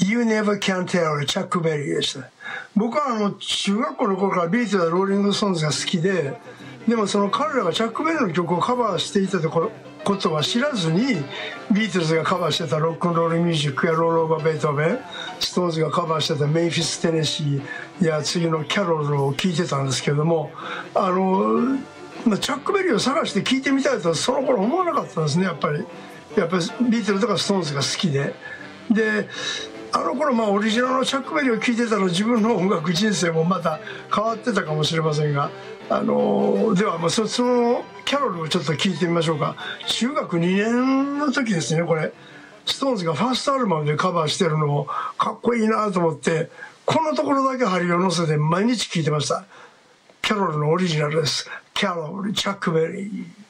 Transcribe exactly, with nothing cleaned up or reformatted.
You Never Can Tell チャック・ベリーでした。僕はあの中学校の頃からビートルズやローリング・ストーンズが好きで、でもその彼らがチャック・ベリーの曲をカバーしていたとこことは知らずに、ビートルズがカバーしてたロックンロールミュージックやロール・オーバー・ベートーベン、ストーンズがカバーしてたメンフィス・テネシーや次のキャロルを聴いてたんですけれども、あのチャック・ベリーを探して聴いてみたいとその頃思わなかったんですね。やっぱりやっぱりビートルズとかストーンズが好きで、であの頃まあオリジナルのチャック・ベリーを聴いてたら自分の音楽人生もまた変わってたかもしれませんが、あのではまあそそのキャロルをちょっと聴いてみましょうか。中学にねんの時ですね。これストーンズがファーストアルバムでカバーしてるのをかっこいいなと思って、このところだけ針を乗せて毎日聴いてました。キャロルのオリジナルです。キャロル、チャック・ベリー。